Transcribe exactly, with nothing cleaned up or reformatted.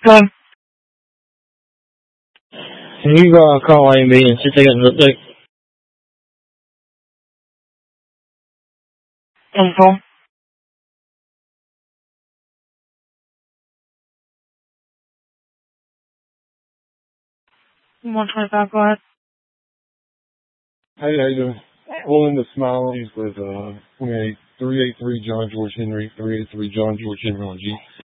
Um, Can you uh, call A and B and see if they got an update? On the phone? one twenty-five, go ahead. Hey, how you doing? Pulling the Smileys with uh, three eight three John George Henry, three eight three John George Henry on G.